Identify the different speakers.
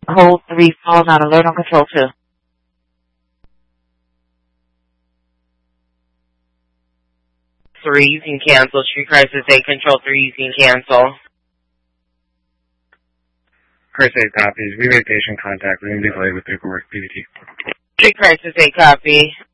Speaker 1: Hold 3, falls on alert on control 2.
Speaker 2: 3, you can cancel. Street Crisis 8, Control 3, you can cancel.
Speaker 3: Crisis 8 copies. We made patient contact. We need to be delayed with paperwork, PVT.
Speaker 2: Street Crisis 8, copy.